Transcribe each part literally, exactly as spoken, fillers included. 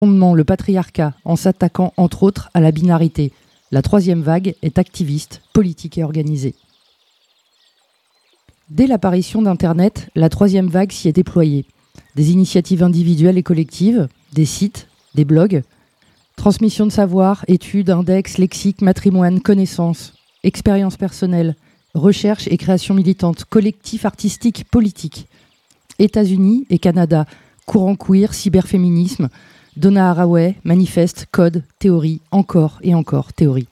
fondement le patriarcat en s'attaquant entre autres à la binarité. La troisième vague est activiste, politique et organisée. Dès l'apparition d'Internet, la troisième vague s'y est déployée. Des initiatives individuelles et collectives, des sites, des blogs, transmission de savoir, études, index, lexique, matrimoine, connaissances, expériences personnelles, recherche et création militante, collectifs artistiques, politiques. États-Unis et Canada, courant queer, cyberféminisme, Donna Haraway, manifeste, code, théorie, encore et encore théorie.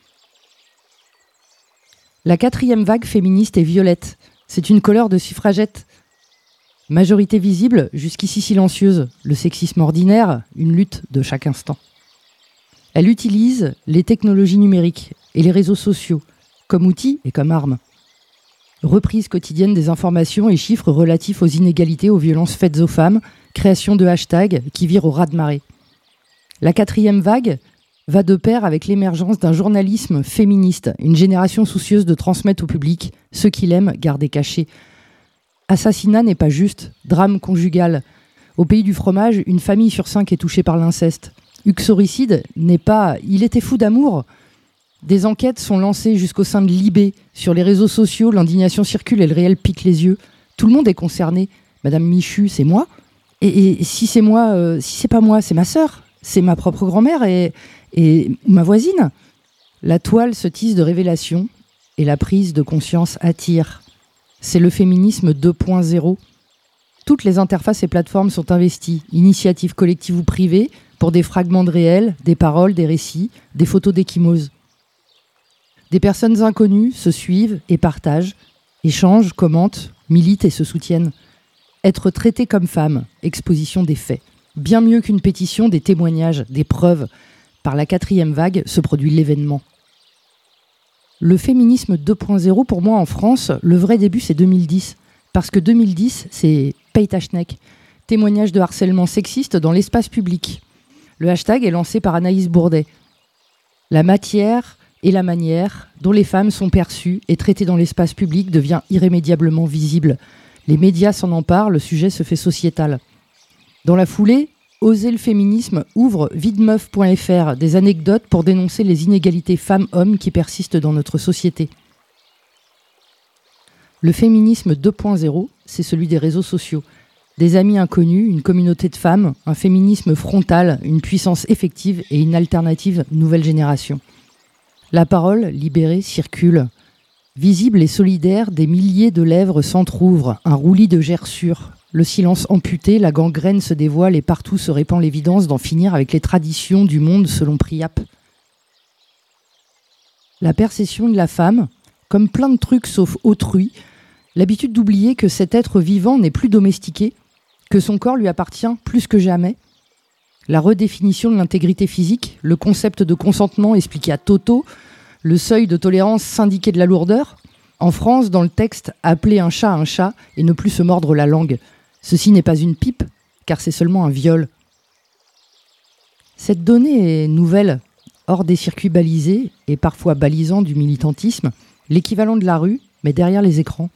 La quatrième vague féministe est violette. C'est une couleur de suffragette. Majorité visible, jusqu'ici silencieuse, le sexisme ordinaire, une lutte de chaque instant. Elle utilise les technologies numériques et les réseaux sociaux comme outils et comme armes. Reprise quotidienne des informations et chiffres relatifs aux inégalités, aux violences faites aux femmes, création de hashtags qui virent au raz-de-marée. La quatrième vague va de pair avec l'émergence d'un journalisme féministe, une génération soucieuse de transmettre au public ce qu'il aime garder caché. Assassinat n'est pas juste, drame conjugal. Au pays du fromage, une famille sur cinq est touchée par l'inceste. Uxoricide n'est pas « il était fou d'amour ». Des enquêtes sont lancées jusqu'au sein de l'I B. Sur les réseaux sociaux, l'indignation circule et le réel pique les yeux. Tout le monde est concerné. Madame Michu, c'est moi. Et, et si c'est moi, euh, si c'est pas moi, c'est ma sœur, c'est ma propre grand-mère et, et ma voisine. La toile se tisse de révélations et la prise de conscience attire. C'est le féminisme deux point zéro. Toutes les interfaces et plateformes sont investies, initiatives collectives ou privées, pour des fragments de réel, des paroles, des récits, des photos d'échymoses. Des personnes inconnues se suivent et partagent, échangent, commentent, militent et se soutiennent. Être traitée comme femme, exposition des faits. Bien mieux qu'une pétition, des témoignages, des preuves. Par la quatrième vague se produit l'événement. Le féminisme deux point zéro, pour moi en France, le vrai début c'est deux mille dix. Parce que deux mille dix, c'est Paytachnek, témoignage de harcèlement sexiste dans l'espace public. Le hashtag est lancé par Anaïs Bourdet. La matière et la manière dont les femmes sont perçues et traitées dans l'espace public devient irrémédiablement visible. Les médias s'en emparent, le sujet se fait sociétal. Dans la foulée, Oser le féminisme ouvre videmeuf point f r, des anecdotes pour dénoncer les inégalités femmes-hommes qui persistent dans notre société. Le féminisme deux point zéro, c'est celui des réseaux sociaux. Des amis inconnus, une communauté de femmes, un féminisme frontal, une puissance effective et une alternative nouvelle génération. La parole, libérée, circule. Visible et solidaire, des milliers de lèvres s'entr'ouvrent, un roulis de gerçures. Le silence amputé, la gangrène se dévoile et partout se répand l'évidence d'en finir avec les traditions du monde selon Priap. La percession de la femme, comme plein de trucs sauf autrui, l'habitude d'oublier que cet être vivant n'est plus domestiqué, que son corps lui appartient plus que jamais. La redéfinition de l'intégrité physique, le concept de consentement expliqué à Toto, le seuil de tolérance syndiqué de la lourdeur. En France, dans le texte, appeler un chat un chat et ne plus se mordre la langue. Ceci n'est pas une pipe, car c'est seulement un viol. Cette donnée est nouvelle, hors des circuits balisés et parfois balisants du militantisme, l'équivalent de la rue, mais derrière les écrans.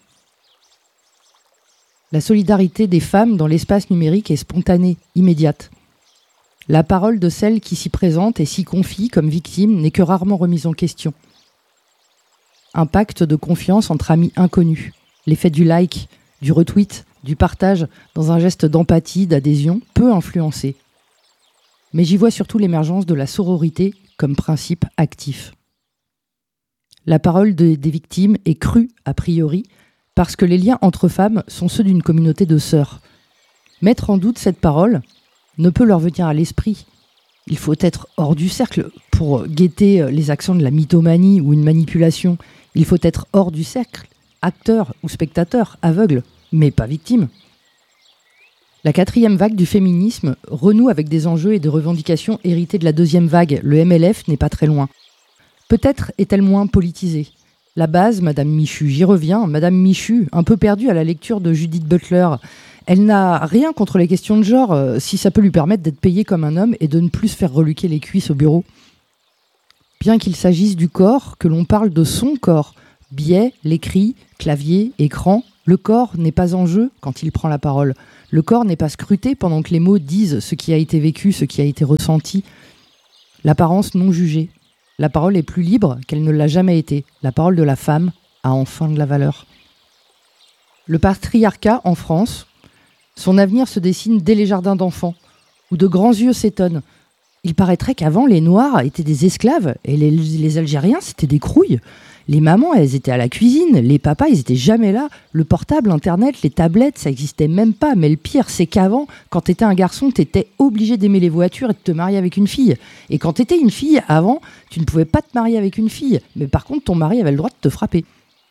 La solidarité des femmes dans l'espace numérique est spontanée, immédiate. La parole de celles qui s'y présentent et s'y confient comme victimes n'est que rarement remise en question. Un pacte de confiance entre amis inconnus, l'effet du like, du retweet, du partage dans un geste d'empathie, d'adhésion, peut influencer. Mais j'y vois surtout l'émergence de la sororité comme principe actif. La parole de, des victimes est crue, a priori, parce que les liens entre femmes sont ceux d'une communauté de sœurs. Mettre en doute cette parole ne peut leur venir à l'esprit. Il faut être hors du cercle pour guetter les accents de la mythomanie ou une manipulation. Il faut être hors du cercle, acteur ou spectateur, aveugle, mais pas victime. La quatrième vague du féminisme renoue avec des enjeux et des revendications héritées de la deuxième vague. Le M L F n'est pas très loin. Peut-être est-elle moins politisée. La base, Madame Michu, j'y reviens, Madame Michu, un peu perdue à la lecture de Judith Butler. Elle n'a rien contre les questions de genre, euh, si ça peut lui permettre d'être payée comme un homme et de ne plus se faire reluquer les cuisses au bureau. Bien qu'il s'agisse du corps, que l'on parle de son corps, biais, l'écrit, clavier, écran, Le corps n'est pas en jeu quand il prend la parole. Le corps n'est pas scruté pendant que les mots disent ce qui a été vécu, ce qui a été ressenti. L'apparence non jugée. La parole est plus libre qu'elle ne l'a jamais été. La parole de la femme a enfin de la valeur. Le patriarcat en France, son avenir se dessine dès les jardins d'enfants, où de grands yeux s'étonnent. Il paraîtrait qu'avant, les Noirs étaient des esclaves et les, les Algériens, c'était des crouilles. Les mamans, elles étaient à la cuisine, les papas, ils étaient jamais là. Le portable, Internet, les tablettes, ça existait même pas. Mais le pire, c'est qu'avant, quand t'étais un garçon, t'étais obligé d'aimer les voitures et de te marier avec une fille. Et quand t'étais une fille, avant, tu ne pouvais pas te marier avec une fille. Mais par contre, ton mari avait le droit de te frapper.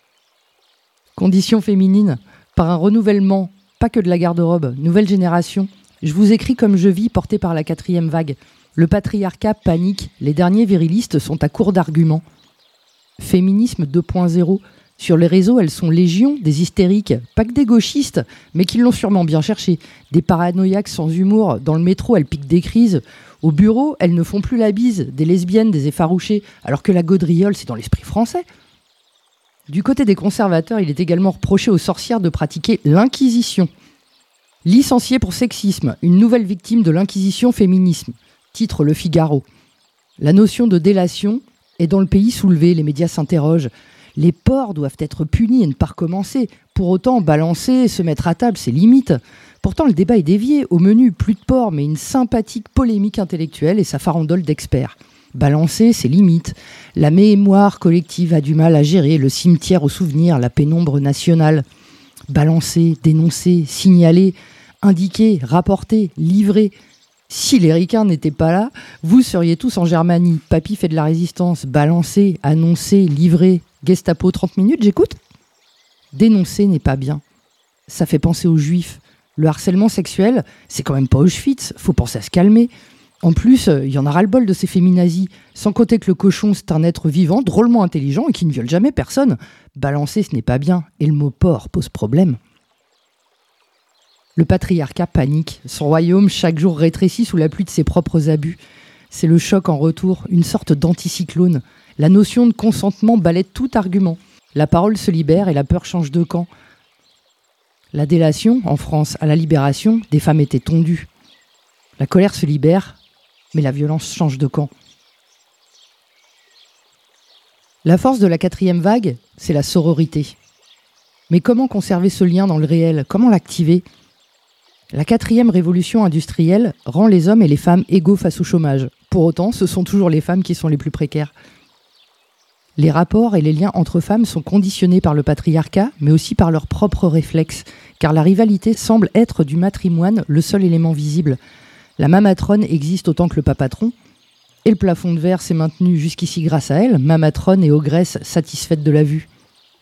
Condition féminine, par un renouvellement, pas que de la garde-robe, nouvelle génération. Je vous écris comme je vis, porté par la quatrième vague. Le patriarcat panique, les derniers virilistes sont à court d'arguments. Féminisme deux point zéro. Sur les réseaux, elles sont légion, des hystériques, pas que des gauchistes, mais qui l'ont sûrement bien cherché. Des paranoïaques sans humour, dans le métro, elles piquent des crises. Au bureau, elles ne font plus la bise, des lesbiennes, des effarouchées, alors que la gaudriole, c'est dans l'esprit français. Du côté des conservateurs, il est également reproché aux sorcières de pratiquer l'inquisition. Licenciée pour sexisme, une nouvelle victime de l'inquisition féminisme. Titre Le Figaro. La notion de délation est dans le pays soulevée, les médias s'interrogent. Les porcs doivent être punis et ne pas recommencer. Pour autant, balancer, se mettre à table, c'est limite. Pourtant, le débat est dévié. Au menu, plus de porc, mais une sympathique polémique intellectuelle et sa farandole d'experts. Balancer, c'est limite. La mémoire collective a du mal à gérer le cimetière au souvenir, la pénombre nationale. Balancer, dénoncer, signaler, indiquer, rapporter, livrer. Si les ricains n'étaient pas là, vous seriez tous en Germanie. Papy fait de la résistance. Balancer, annoncer, livrer. Gestapo trente minutes, j'écoute. Dénoncer n'est pas bien. Ça fait penser aux juifs. Le harcèlement sexuel, c'est quand même pas Auschwitz. Faut penser à se calmer. En plus, il euh, y en a ras-le-bol de ces féminazis. Sans compter que le cochon, c'est un être vivant, drôlement intelligent et qui ne viole jamais personne. Balancer, ce n'est pas bien. Et le mot porc pose problème. Le patriarcat panique. Son royaume, chaque jour, rétrécit sous la pluie de ses propres abus. C'est le choc en retour, une sorte d'anticyclone. La notion de consentement balaie tout argument. La parole se libère et la peur change de camp. La délation, en France, à la libération, des femmes étaient tondues. La colère se libère, mais la violence change de camp. La force de la quatrième vague, c'est la sororité. Mais comment conserver ce lien dans le réel ? Comment l'activer ? La quatrième révolution industrielle rend les hommes et les femmes égaux face au chômage. Pour autant, ce sont toujours les femmes qui sont les plus précaires. Les rapports et les liens entre femmes sont conditionnés par le patriarcat, mais aussi par leurs propres réflexes, car la rivalité semble être du matrimoine le seul élément visible. La mamatrone existe autant que le papatron, et le plafond de verre s'est maintenu jusqu'ici grâce à elle, mamatrone et ogresse satisfaites de la vue.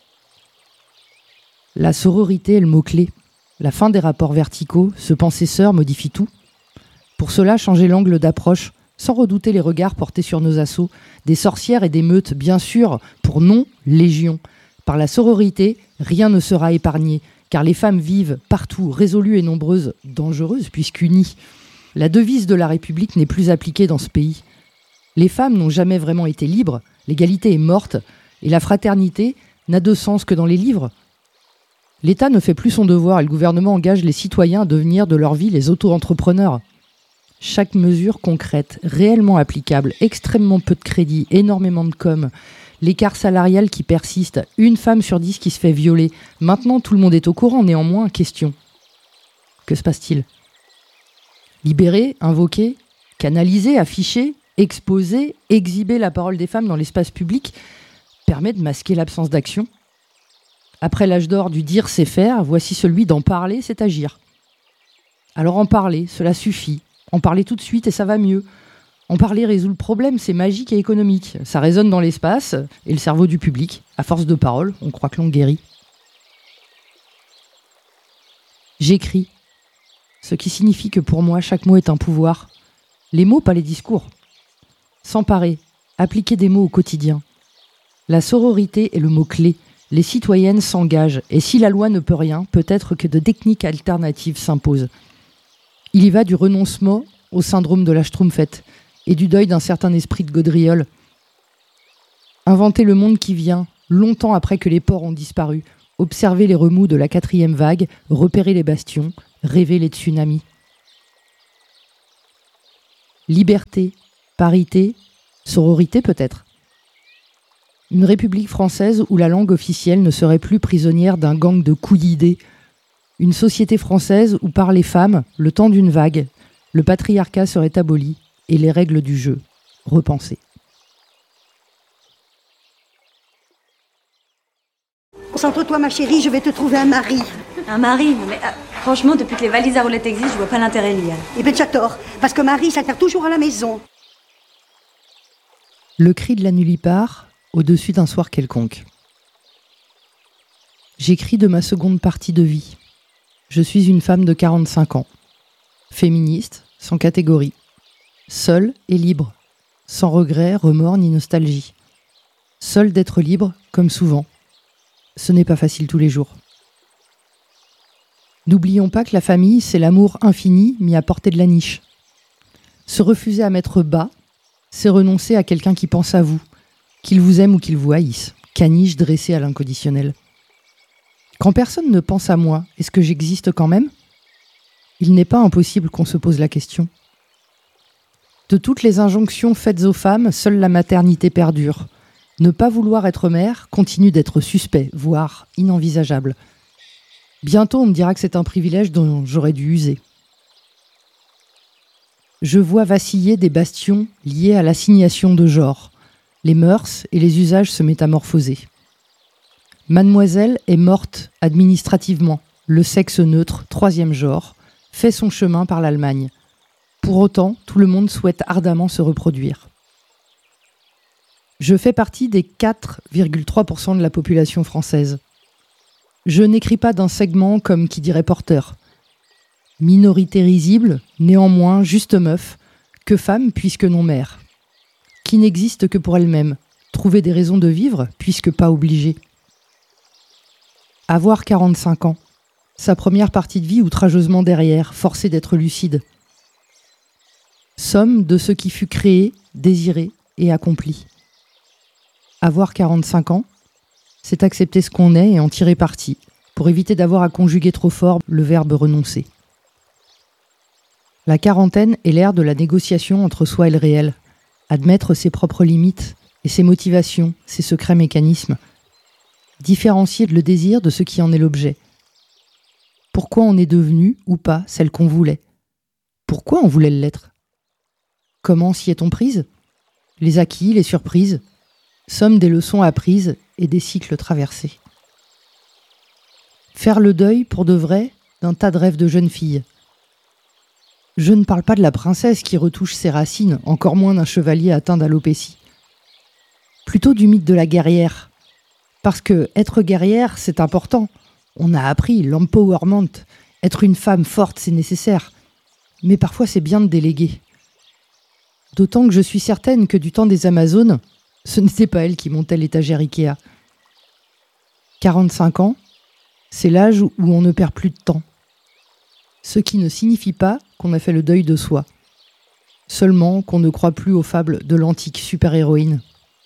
La sororité est le mot-clé. La fin des rapports verticaux, ce pensée-sœur modifie tout. Pour cela, changer l'angle d'approche, sans redouter les regards portés sur nos assauts, des sorcières et des meutes, bien sûr, pour non, légion. Par la sororité, rien ne sera épargné, car les femmes vivent partout, résolues et nombreuses, dangereuses puisqu'unies. La devise de la République n'est plus appliquée dans ce pays. Les femmes n'ont jamais vraiment été libres, l'égalité est morte, et la fraternité n'a de sens que dans les livres. L'État ne fait plus son devoir et le gouvernement engage les citoyens à devenir de leur vie les auto-entrepreneurs. Chaque mesure concrète, réellement applicable, extrêmement peu de crédit, énormément de com', l'écart salarial qui persiste, une femme sur dix qui se fait violer. Maintenant, tout le monde est au courant, néanmoins, question. Que se passe-t-il ? Libérer, invoquer, canaliser, afficher, exposer, exhiber la parole des femmes dans l'espace public permet de masquer l'absence d'action. Après l'âge d'or du dire c'est faire, voici celui d'en parler, c'est agir. Alors en parler, cela suffit. En parler tout de suite et ça va mieux. En parler résout le problème, c'est magique et économique. Ça résonne dans l'espace et le cerveau du public. À force de parole, on croit que l'on guérit. J'écris. Ce qui signifie que pour moi, chaque mot est un pouvoir. Les mots, pas les discours. S'emparer, appliquer des mots au quotidien. La sororité est le mot-clé. Les citoyennes s'engagent, et si la loi ne peut rien, peut-être que de techniques alternatives s'imposent. Il y va du renoncement au syndrome de la Schtroumpfette et du deuil d'un certain esprit de gaudriole. Inventer le monde qui vient, longtemps après que les porcs ont disparu. observer les remous de la quatrième vague, repérer les bastions, rêver les tsunamis. Liberté, parité, sororité peut-être. Une république française où la langue officielle ne serait plus prisonnière d'un gang de couillidés. Une société française où par les femmes, le temps d'une vague, le patriarcat serait aboli et les règles du jeu repensées. Concentre-toi ma chérie, je vais te trouver un mari. Un mari? Mais euh, franchement, depuis que les valises à roulettes existent, je vois pas l'intérêt, Lia. Eh ben tu as tort, parce que Marie s'altère toujours à la maison. Le cri de la nullipare au-dessus d'un soir quelconque. J'écris de ma seconde partie de vie. Je suis une femme de quarante-cinq ans. Féministe, sans catégorie. Seule et libre. Sans regret, remords ni nostalgie. Seule d'être libre, comme souvent. Ce n'est pas facile tous les jours. N'oublions pas que la famille, c'est l'amour infini mis à portée de la niche. Se refuser à mettre bas, c'est renoncer à quelqu'un qui pense à vous, qu'il vous aime ou qu'il vous haïsse, caniche dressée à l'inconditionnel. Quand personne ne pense à moi, est-ce que j'existe quand même ? Il n'est pas impossible qu'on se pose la question. De toutes les injonctions faites aux femmes, seule la maternité perdure. Ne pas vouloir être mère continue d'être suspect, voire inenvisageable. Bientôt, on me dira que c'est un privilège dont j'aurais dû user. Je vois vaciller des bastions liés à l'assignation de genre. Les mœurs et les usages se métamorphoser. Mademoiselle est morte administrativement. Le sexe neutre, troisième genre, fait son chemin par l'Allemagne. Pour autant, tout le monde souhaite ardemment se reproduire. Je fais partie des quatre virgule trois pour cent de la population française. Je n'écris pas d'un segment comme qui dirait porteur. Minorité risible, néanmoins juste meuf, que femme puisque non mère. Qui n'existe que pour elle-même, trouver des raisons de vivre puisque pas obligée. Avoir quarante-cinq ans, sa première partie de vie outrageusement derrière, forcée d'être lucide. Somme de ce qui fut créé, désiré et accompli. Avoir quarante-cinq ans, c'est accepter ce qu'on est et en tirer parti, pour éviter d'avoir à conjuguer trop fort le verbe renoncer. La quarantaine est l'ère de la négociation entre soi et le réel, admettre ses propres limites et ses motivations, ses secrets mécanismes, différencier le désir de ce qui en est l'objet. Pourquoi on est devenu, ou pas, celle qu'on voulait ? Pourquoi on voulait l'être ? Comment s'y est-on prise ? Les acquis, les surprises, somme des leçons apprises et des cycles traversés. Faire le deuil, pour de vrai, d'un tas de rêves de jeune fille. Je ne parle pas de la princesse qui retouche ses racines, encore moins d'un chevalier atteint d'alopécie. Plutôt du mythe de la guerrière. Parce que être guerrière, c'est important. On a appris l'empowerment. Être une femme forte, c'est nécessaire. Mais parfois, c'est bien de déléguer. D'autant que je suis certaine que du temps des Amazones, ce n'était pas elle qui montait l'étagère Ikea. quarante-cinq ans, c'est l'âge où on ne perd plus de temps. Ce qui ne signifie pas qu'on a fait le deuil de soi. Seulement qu'on ne croit plus aux fables de l'antique super-héroïne.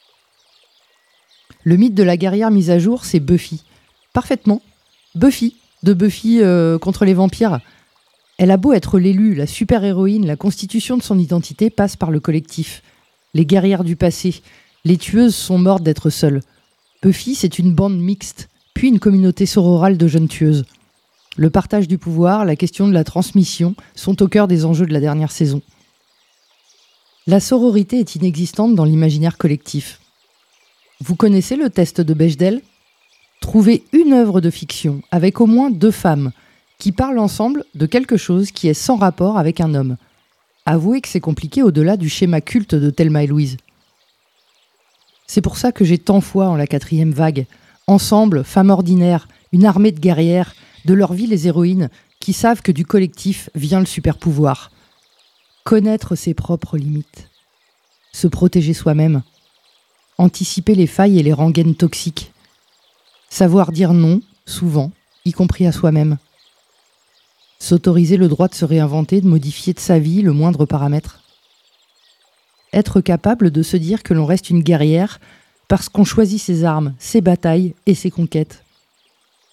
Le mythe de la guerrière mise à jour, c'est Buffy. Parfaitement. Buffy, de Buffy euh, contre les vampires. Elle a beau être l'élue, la super-héroïne, la constitution de son identité passe par le collectif. Les guerrières du passé, les tueuses sont mortes d'être seules. Buffy, c'est une bande mixte, puis une communauté sororale de jeunes tueuses. Le partage du pouvoir, la question de la transmission sont au cœur des enjeux de la dernière saison. La sororité est inexistante dans l'imaginaire collectif. Vous connaissez le test de Bechdel ? Trouvez une œuvre de fiction avec au moins deux femmes qui parlent ensemble de quelque chose qui est sans rapport avec un homme. Avouez que c'est compliqué au-delà du schéma culte de Thelma et Louise. C'est pour ça que j'ai tant foi en la quatrième vague. Ensemble, femmes ordinaires, une armée de guerrières, de leur vie les héroïnes, qui savent que du collectif vient le super-pouvoir. Connaître ses propres limites. Se protéger soi-même. Anticiper les failles et les rengaines toxiques. Savoir dire non, souvent, y compris à soi-même. S'autoriser le droit de se réinventer, de modifier de sa vie le moindre paramètre. Être capable de se dire que l'on reste une guerrière parce qu'on choisit ses armes, ses batailles et ses conquêtes.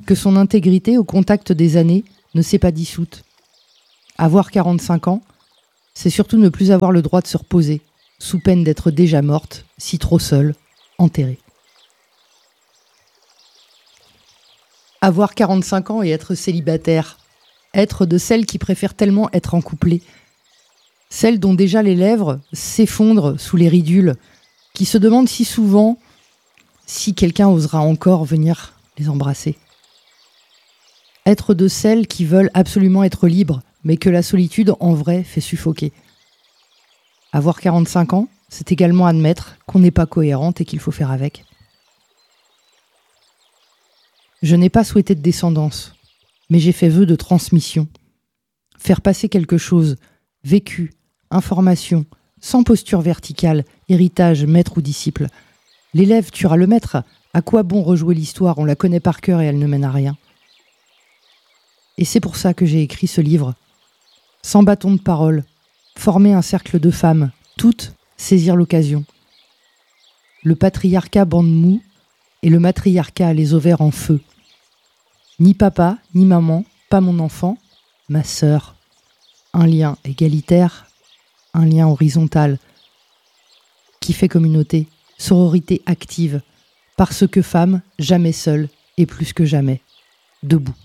que son intégrité au contact des années ne s'est pas dissoute. Avoir quarante-cinq ans, c'est surtout ne plus avoir le droit de se reposer, sous peine d'être déjà morte, si trop seule, enterrée. Avoir quarante-cinq ans et être célibataire, être de celles qui préfèrent tellement être en couplée, celles dont déjà les lèvres s'effondrent sous les ridules, qui se demandent si souvent si quelqu'un osera encore venir les embrasser. Être de celles qui veulent absolument être libres, mais que la solitude, en vrai, fait suffoquer. Avoir quarante-cinq ans, c'est également admettre qu'on n'est pas cohérente et qu'il faut faire avec. Je n'ai pas souhaité de descendance, mais j'ai fait vœu de transmission. Faire passer quelque chose, vécu, information, sans posture verticale, héritage, maître ou disciple. L'élève tuera le maître. À quoi bon rejouer l'histoire? On la connaît par cœur et elle ne mène à rien. Et c'est pour ça que j'ai écrit ce livre. Sans bâton de parole, former un cercle de femmes, toutes saisir l'occasion. Le patriarcat bande mou et le matriarcat les ovaires en feu. Ni papa, ni maman, pas mon enfant, ma sœur. Un lien égalitaire, un lien horizontal qui fait communauté, sororité active, parce que femme, jamais seule et plus que jamais, debout.